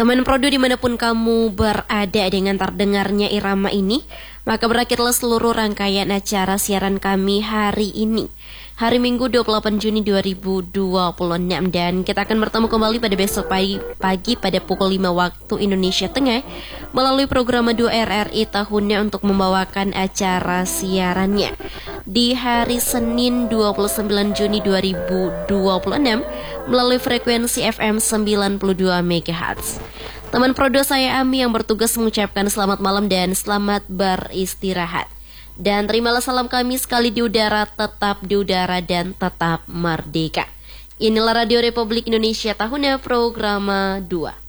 Teman Prodo dimanapun kamu berada dengan terdengarnya irama ini, maka berakhirlah seluruh rangkaian acara siaran kami hari ini. Hari Minggu 28 Juni 2026 dan kita akan bertemu kembali pada besok pagi pada pukul 5 waktu Indonesia Tengah melalui program 2 RRI tahunnya untuk membawakan acara siarannya. Di hari Senin 29 Juni 2026 melalui frekuensi FM 92 MHz. Teman Prodo saya Ami yang bertugas mengucapkan selamat malam dan selamat beristirahat. Dan terimalah salam kami sekali di udara, tetap di udara dan tetap merdeka. Inilah Radio Republik Indonesia tahunnya program 2.